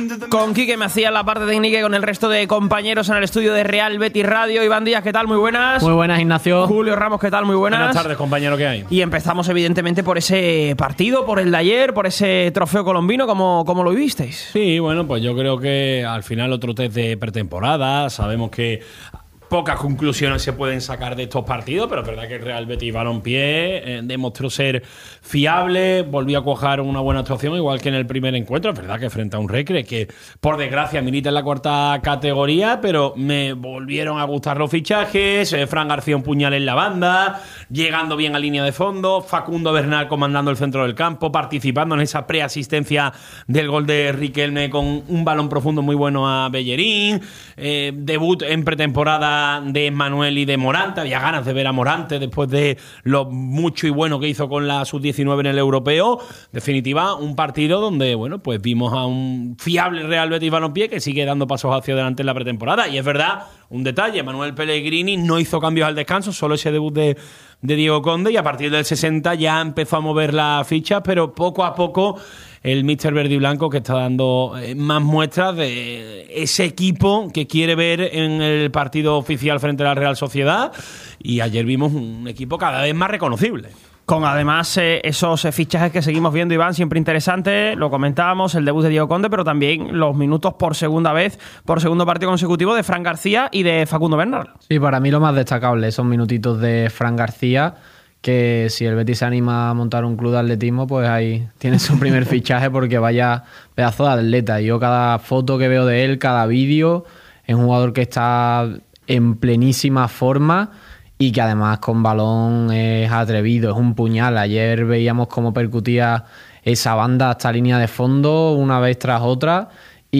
Con Quique Macías, la parte técnica, y con el resto de compañeros en el estudio de Real Betis Radio. Iván Díaz, ¿qué tal? Muy buenas. Muy buenas, Ignacio. Julio Ramos, ¿qué tal? Muy buenas. Buenas tardes, compañero, ¿qué hay? Y empezamos, evidentemente, por ese partido, por el de ayer, por ese trofeo colombino. ¿Cómo lo visteis? Sí, bueno, pues yo creo que al final otro test de pretemporada. Sabemos que pocas conclusiones se pueden sacar de estos partidos, pero es verdad que el Real Betis Balompié demostró ser fiable, volvió a cuajar una buena actuación, igual que en el primer encuentro. Es verdad que frente a un Recre que, por desgracia, milita en la cuarta categoría, pero me volvieron a gustar los fichajes. Fran García un puñal en la banda, llegando bien a línea de fondo, Facundo Bernal comandando el centro del campo, participando en esa preasistencia del gol de Riquelme con un balón profundo muy bueno a Bellerín. Debut en pretemporada de Manuel y de Morante. Había ganas de ver a Morante después de lo mucho y bueno que hizo con la sub-19 en el europeo. Definitiva, un partido donde, bueno, pues vimos a un fiable Real Betis Balompié que sigue dando pasos hacia adelante en la pretemporada. Y es verdad, un detalle, Manuel Pellegrini no hizo cambios al descanso, solo ese debut de Diego Conde, y a partir del 60 ya empezó a mover las fichas, pero poco a poco el míster verde y blanco que está dando más muestras de ese equipo que quiere ver en el partido oficial frente a la Real Sociedad, y ayer vimos un equipo cada vez más reconocible. Con además esos fichajes que seguimos viendo, Iván, siempre interesantes. Lo comentábamos, el debut de Diego Conde, pero también los minutos por segunda vez, por segundo partido consecutivo, de Fran García y de Facundo Bernal. Sí, para mí lo más destacable, esos minutitos de Fran García, que si el Betis se anima a montar un club de atletismo, pues ahí tiene su primer fichaje, porque vaya pedazo de atleta. Yo cada foto que veo de él, cada vídeo, es un jugador que está en plenísima forma y que además con balón es atrevido, es un puñal. Ayer veíamos cómo percutía esa banda hasta línea de fondo una vez tras otra,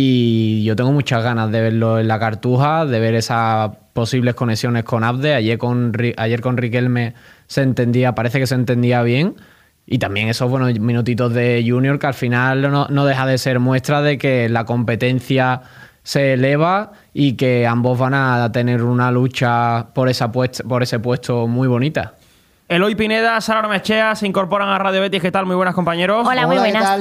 y yo tengo muchas ganas de verlo en la Cartuja, de ver esas posibles conexiones con Abde. Ayer con Riquelme se entendía, parece que se entendía bien, y también esos buenos minutitos de Junior, que al final no deja de ser muestra de que la competencia se eleva y que ambos van a tener una lucha por ese puesto muy bonita. Eloy Pineda, Sara Ormechea se incorporan a Radio Betis. ¿Qué tal? Muy buenas, compañeros. Hola, muy buenas.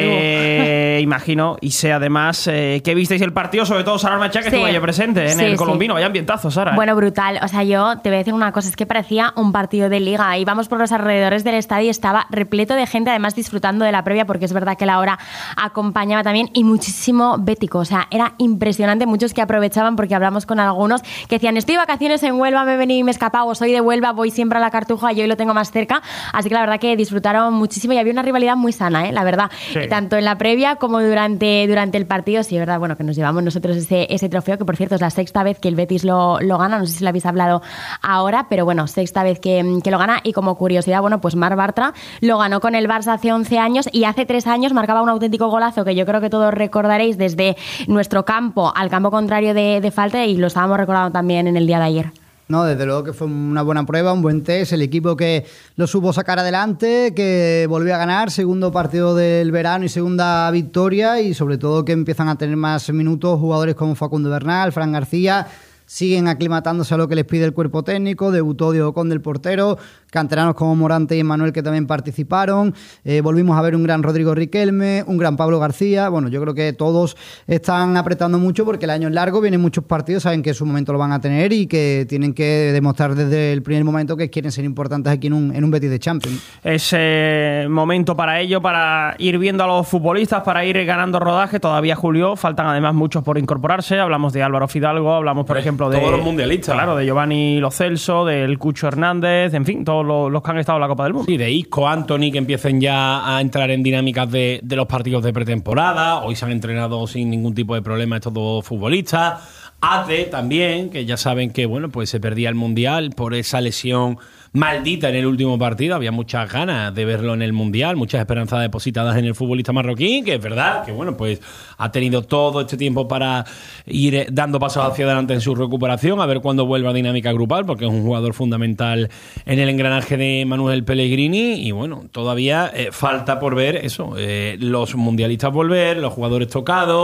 Imagino, y sé además que visteis el partido, sobre todo Sara Ormechea, que estuvo allí presente en el colombino. Vaya ambientazo, Sara. Bueno, brutal. O sea, yo te voy a decir una cosa, es que parecía un partido de liga. Íbamos por los alrededores del estadio y estaba repleto de gente, además disfrutando de la previa, porque es verdad que la hora acompañaba también, y muchísimo bético. O sea, era impresionante. Muchos que aprovechaban, porque hablamos con algunos que decían: estoy de vacaciones en Huelva, me he venido y me he escapado, soy de Huelva, voy siempre a la Cartuja y hoy lo tengo más cerca. Así que la verdad que disfrutaron muchísimo y había una rivalidad muy sana, la verdad. Sí. Tanto en la previa como durante el partido. Sí, verdad, bueno, que nos llevamos nosotros ese trofeo, que por cierto es la sexta vez que el Betis lo gana. No sé si lo habéis hablado ahora, pero bueno, sexta vez que lo gana. Y como curiosidad, bueno, pues Marc Bartra lo ganó con el Barça hace 11 años y hace 3 años marcaba un auténtico golazo que yo creo que todos recordaréis desde nuestro campo al campo contrario de falta, y lo estábamos recordando también en el día de ayer. No, desde luego que fue una buena prueba, un buen test, el equipo que lo supo sacar adelante, que volvió a ganar, segundo partido del verano y segunda victoria, y sobre todo que empiezan a tener más minutos jugadores como Facundo Bernal, Fran García. Siguen aclimatándose a lo que les pide el cuerpo técnico. Debutó Diego Conde, el portero, canteranos como Morante y Emmanuel, que también participaron. Volvimos a ver un gran Rodrigo Riquelme, un gran Pablo García. Bueno, yo creo que todos están apretando mucho, porque el año es largo, vienen muchos partidos, saben que en su momento lo van a tener y que tienen que demostrar desde el primer momento que quieren ser importantes aquí en un Betis de Champions. Es momento para ello, para ir viendo a los futbolistas, para ir ganando rodaje. Todavía, Julio, faltan además muchos por incorporarse. Hablamos de Álvaro Fidalgo, hablamos, por ejemplo, de todos los mundialistas. Claro, de Giovanni Lo Celso, del Cucho Hernández, en fin, todos los que han estado en la Copa del Mundo. Sí, de Isco, Anthony, que empiecen ya a entrar en dinámicas de los partidos de pretemporada. Hoy se han entrenado sin ningún tipo de problema estos dos futbolistas. Ate también, que ya saben que bueno, pues se perdía el Mundial por esa lesión maldita en el último partido. Había muchas ganas de verlo en el Mundial, muchas esperanzas depositadas en el futbolista marroquí, que es verdad que bueno, pues ha tenido todo este tiempo para ir dando pasos hacia adelante en su recuperación, a ver cuándo vuelva a dinámica grupal, porque es un jugador fundamental en el engranaje de Manuel Pellegrini. Y bueno, todavía falta por ver eso, los mundialistas volver, los jugadores tocados,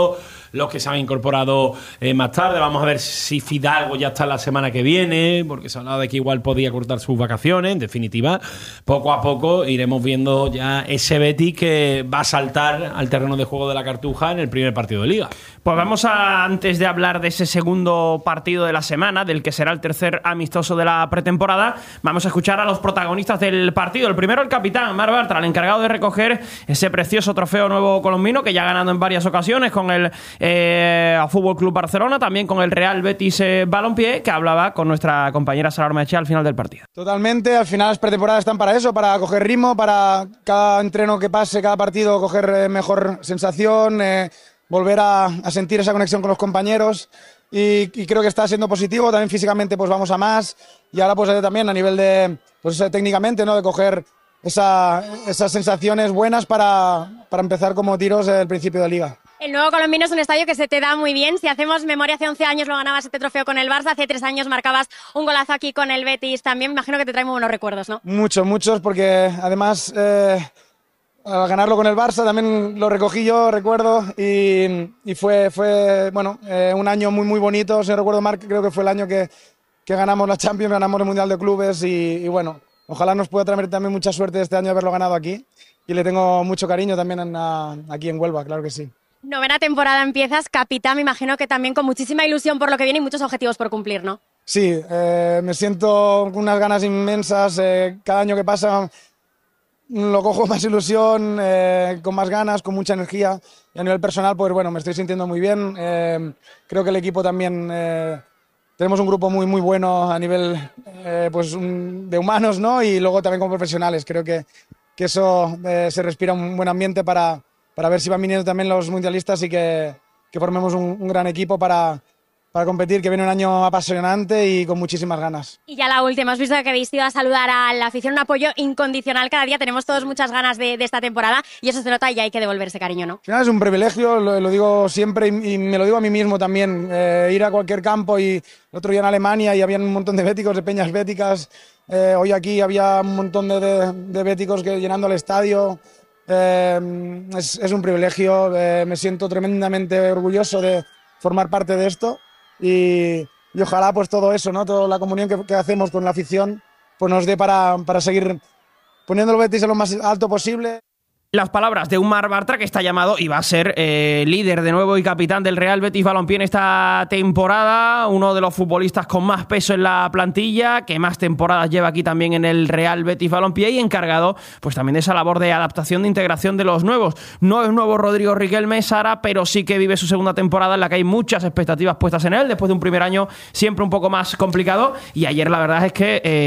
los que se han incorporado más tarde. Vamos a ver si Fidalgo ya está la semana que viene, porque se ha hablado de que igual podía cortar sus vacaciones. En definitiva, poco a poco iremos viendo ya ese Betis que va a saltar al terreno de juego de la Cartuja en el primer partido de Liga. Pues vamos a, antes de hablar de ese segundo partido de la semana, del que será el tercer amistoso de la pretemporada, vamos a escuchar a los protagonistas del partido. El primero, el capitán, Marc Bartra, el encargado de recoger ese precioso trofeo nuevo colombino que ya ha ganado en varias ocasiones con el Fútbol Club Barcelona, también con el Real Betis Balompié, que hablaba con nuestra compañera Sara Ormechea al final del partido. Totalmente, al final las pretemporadas están para eso, para coger ritmo, para cada entreno que pase, cada partido coger mejor sensación, volver a sentir esa conexión con los compañeros y creo que está siendo positivo. También físicamente pues vamos a más y ahora pues también a nivel de pues técnicamente, ¿no?, de coger esas sensaciones buenas para empezar como tiros el principio de Liga. El nuevo colombino es un estadio que se te da muy bien. Si hacemos memoria, hace 11 años lo ganabas este trofeo con el Barça, hace 3 años marcabas un golazo aquí con el Betis también. Me imagino que te trae muy buenos recuerdos, ¿no? Muchos, porque además al ganarlo con el Barça también lo recogí yo, recuerdo, y fue bueno, un año muy bonito. Si no recuerdo mal, creo que fue el año que ganamos la Champions, ganamos el Mundial de Clubes y bueno, ojalá nos pueda traer también mucha suerte este año haberlo ganado aquí y le tengo mucho cariño también aquí en Huelva, claro que sí. Novena temporada empiezas, capitán, me imagino que también con muchísima ilusión por lo que viene y muchos objetivos por cumplir, ¿no? Sí, me siento con unas ganas inmensas, cada año que pasa lo cojo más ilusión, con más ganas, con mucha energía y a nivel personal pues bueno, me estoy sintiendo muy bien, creo que el equipo también, tenemos un grupo muy bueno a nivel pues de humanos, ¿no? Y luego también como profesionales, creo que eso se respira un buen ambiente para ver si van viniendo también los mundialistas y que formemos un gran equipo para competir, que viene un año apasionante y con muchísimas ganas. Y ya la última, has visto que habéis ido a saludar a la afición, un apoyo incondicional cada día, tenemos todos muchas ganas de esta temporada y eso se nota y hay que devolver ese cariño, ¿no? Al final es un privilegio, lo digo siempre y me lo digo a mí mismo también, ir a cualquier campo y el otro día en Alemania y había un montón de béticos, de peñas béticas, hoy aquí había un montón de béticos llenando el estadio. Es un privilegio, me siento tremendamente orgulloso de formar parte de esto y ojalá pues todo eso, ¿no?, toda la comunión que hacemos con la afición pues nos dé para seguir poniendo el Betis en lo más alto posible. Las palabras de un Marc Bartra que está llamado y va a ser líder de nuevo y capitán del Real Betis Balompié en esta temporada, uno de los futbolistas con más peso en la plantilla, que más temporadas lleva aquí también en el Real Betis Balompié y encargado pues también de esa labor de adaptación, de integración de los nuevos. No es nuevo Rodrigo Riquelme, Sara, pero sí que vive su segunda temporada en la que hay muchas expectativas puestas en él, después de un primer año siempre un poco más complicado y ayer la verdad es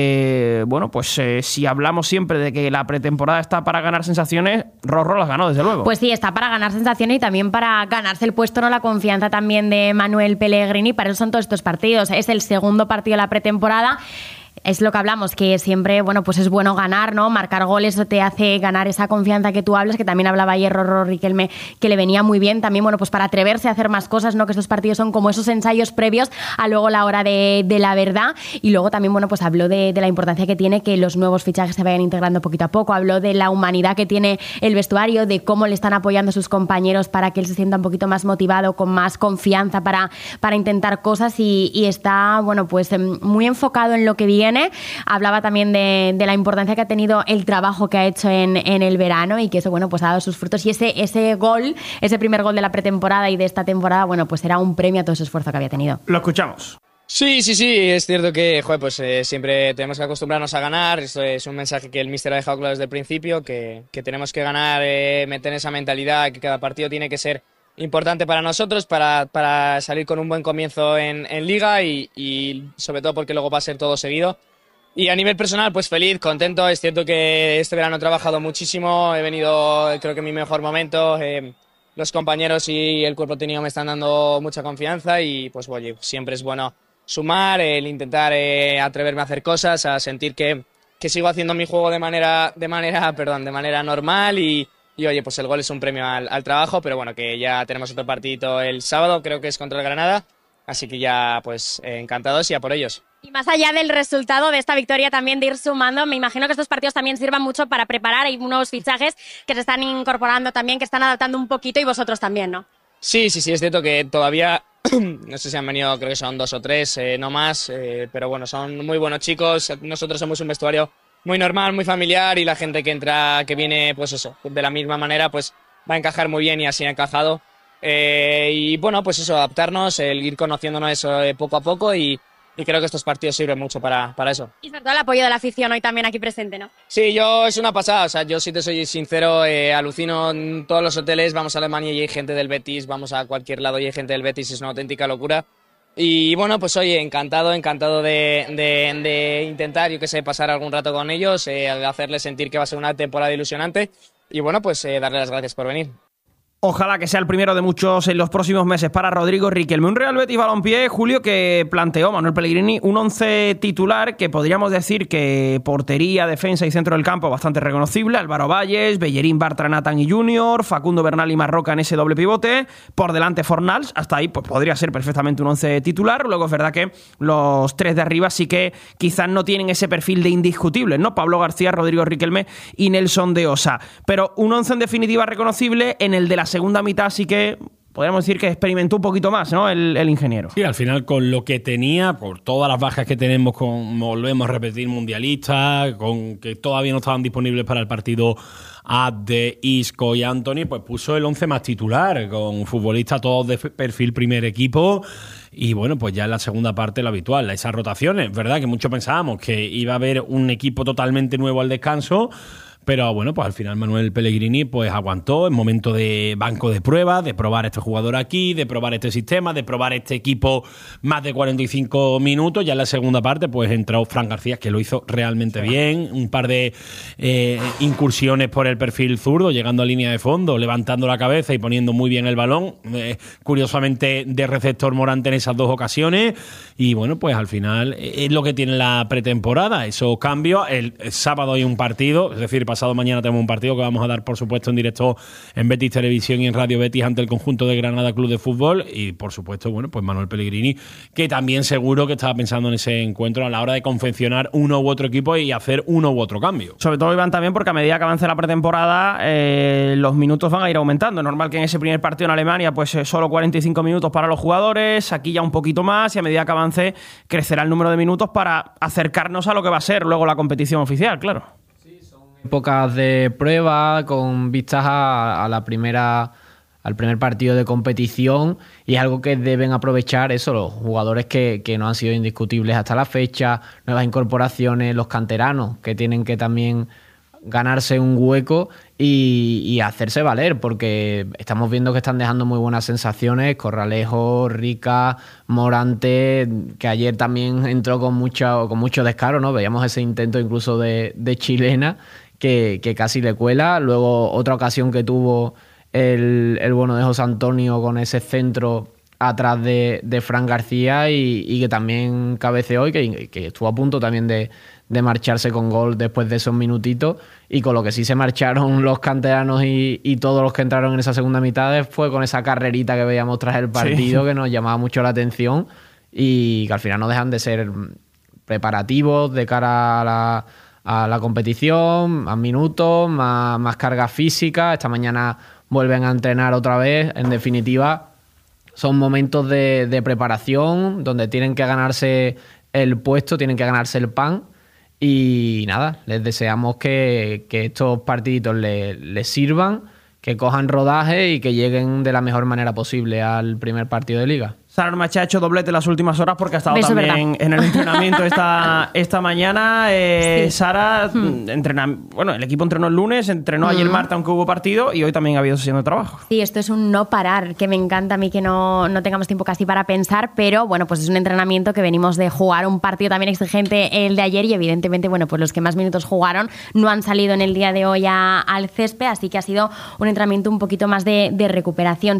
que bueno, pues si hablamos siempre de que la pretemporada está para ganar sensaciones, Rorro las ganó, desde luego. Pues sí, está para ganar sensaciones y también para ganarse el puesto, ¿no?, la confianza también de Manuel Pellegrini. Para eso son todos estos partidos. Es el segundo partido de la pretemporada. Es lo que hablamos, que siempre, bueno, pues es bueno ganar, ¿no? Marcar goles, eso te hace ganar esa confianza que tú hablas, que también hablaba ayer Rorro Riquelme, que le venía muy bien también, bueno, pues para atreverse a hacer más cosas, ¿no? Que estos partidos son como esos ensayos previos a luego la hora de la verdad. Y luego también, bueno, pues habló de la importancia que tiene que los nuevos fichajes se vayan integrando poquito a poco. Habló de la humanidad que tiene el vestuario, de cómo le están apoyando sus compañeros para que él se sienta un poquito más motivado, con más confianza para intentar cosas y está, bueno, pues muy enfocado en lo que viene. Hablaba también de la importancia que ha tenido el trabajo que ha hecho en el verano y que eso, bueno, pues ha dado sus frutos y ese gol, ese primer gol de la pretemporada y de esta temporada, bueno, pues era un premio a todo ese esfuerzo que había tenido. Lo escuchamos. Sí, es cierto que, joder, pues siempre tenemos que acostumbrarnos a ganar. Esto es un mensaje que el míster ha dejado claro desde el principio, que tenemos que ganar, meter esa mentalidad, que cada partido tiene que ser importante para nosotros, para salir con un buen comienzo en Liga y sobre todo porque luego va a ser todo seguido. Y a nivel personal, pues feliz, contento. Es cierto que este verano he trabajado muchísimo, he venido, creo que en mi mejor momento. Los compañeros y el cuerpo técnico me están dando mucha confianza y pues oye, siempre es bueno sumar, el intentar atreverme a hacer cosas, a sentir que sigo haciendo mi juego de manera normal y oye, pues el gol es un premio al trabajo, pero bueno, que ya tenemos otro partidito el sábado, creo que es contra el Granada, así que ya pues encantados y a por ellos. Y más allá del resultado de esta victoria, también de ir sumando, me imagino que estos partidos también sirvan mucho para preparar. Hay unos fichajes que se están incorporando también, que están adaptando un poquito y vosotros también, ¿no? Sí, es cierto que todavía, no sé si han venido, creo que son 2 o 3, no más, pero bueno, son muy buenos chicos. Nosotros somos un vestuario muy normal, muy familiar, y la gente que entra, que viene, pues eso, de la misma manera, pues va a encajar muy bien, y así ha encajado. Y bueno, pues eso, adaptarnos, el ir conociéndonos eso poco a poco, y creo que estos partidos sirven mucho para eso. Y sobre todo el apoyo de la afición hoy también aquí presente, ¿no? Sí, es una pasada, o sea, yo si te soy sincero, alucino en todos los hoteles, vamos a Alemania y hay gente del Betis, vamos a cualquier lado y hay gente del Betis, es una auténtica locura. Y bueno, pues oye, encantado de intentar, yo que sé, pasar algún rato con ellos, hacerles sentir que va a ser una temporada ilusionante, y bueno, pues darle las gracias por venir. Ojalá que sea el primero de muchos en los próximos meses para Rodrigo Riquelme. Un Real Betis Balompié, Julio, que planteó Manuel Pellegrini un 11 titular que podríamos decir que portería, defensa y centro del campo bastante reconocible. Álvaro Valles, Bellerín, Bartra, Nathan y Junior, Facundo Bernal y Marroca en ese doble pivote. Por delante Fornals, hasta ahí pues podría ser perfectamente un 11 titular. Luego es verdad que los 3 de arriba sí que quizás no tienen ese perfil de indiscutibles, ¿no? Pablo García, Rodrigo Riquelme y Nelson de Osa. Pero un 11 en definitiva reconocible. En el de la segunda mitad sí que podríamos decir que experimentó un poquito más, ¿no? El ingeniero. Sí, al final con lo que tenía, por todas las bajas que tenemos, volvemos a repetir, mundialistas, con que todavía no estaban disponibles para el partido Abde, Isco y Anthony, pues puso el 11 más titular, con futbolistas todos de perfil primer equipo. Y bueno, pues ya en la segunda parte lo habitual, esas rotaciones, ¿verdad? Que muchos pensábamos que iba a haber un equipo totalmente nuevo al descanso. Pero bueno, pues al final Manuel Pellegrini pues aguantó en momento de banco de pruebas, de probar a este jugador aquí, de probar este sistema, de probar este equipo más de 45 minutos. Ya en la segunda parte pues entró Fran García, que lo hizo realmente bien. Un par de incursiones por el perfil zurdo, llegando a línea de fondo, levantando la cabeza y poniendo muy bien el balón. Curiosamente de receptor Morante en esas 2 ocasiones. Y bueno, pues al final es lo que tiene la pretemporada. Esos cambios. El sábado hay un partido, es decir, pasado mañana tenemos un partido que vamos a dar, por supuesto, en directo en Betis Televisión y en Radio Betis ante el conjunto de Granada Club de Fútbol. Y, por supuesto, bueno, pues Manuel Pellegrini, que también seguro que estaba pensando en ese encuentro a la hora de confeccionar uno u otro equipo y hacer uno u otro cambio. Sobre todo, Iván, también porque a medida que avance la pretemporada, los minutos van a ir aumentando. Es normal que en ese primer partido en Alemania, pues solo 45 minutos para los jugadores, aquí ya un poquito más, y a medida que avance, crecerá el número de minutos para acercarnos a lo que va a ser luego la competición oficial, claro. Épocas de prueba con vistas al primer partido de competición, y es algo que deben aprovechar eso los jugadores que no han sido indiscutibles hasta la fecha, nuevas incorporaciones, los canteranos que tienen que también ganarse un hueco y hacerse valer, porque estamos viendo que están dejando muy buenas sensaciones. Corralejo, Rica, Morante, que ayer también entró con mucho descaro, ¿no? Veíamos ese intento incluso de chilena que casi le cuela. Luego otra ocasión que tuvo el bueno de José Antonio con ese centro atrás de Fran García y que también cabeceó y que estuvo a punto también de marcharse con gol después de esos minutitos. Y con lo que sí se marcharon los canteranos y todos los que entraron en esa segunda mitad fue con esa carrerita que veíamos tras el partido, sí, que nos llamaba mucho la atención y que al final no dejan de ser preparativos de cara a la competición, más minutos, más carga física. Esta mañana vuelven a entrenar otra vez. En definitiva, son momentos de preparación donde tienen que ganarse el puesto, tienen que ganarse el pan. Y nada, les deseamos que estos partiditos les sirvan, que cojan rodaje y que lleguen de la mejor manera posible al primer partido de Liga. Sara Ormache ha hecho doblete las últimas horas porque ha estado también en el entrenamiento esta mañana. Sí. Sara, el equipo entrenó el lunes, entrenó ayer martes, aunque hubo partido, y hoy también ha habido sesión de trabajo. Sí, esto es un no parar, que me encanta a mí que no tengamos tiempo casi para pensar, pero bueno, pues es un entrenamiento que venimos de jugar un partido también exigente el de ayer y evidentemente, bueno, pues los que más minutos jugaron no han salido en el día de hoy al césped, así que ha sido un entrenamiento un poquito más de recuperación.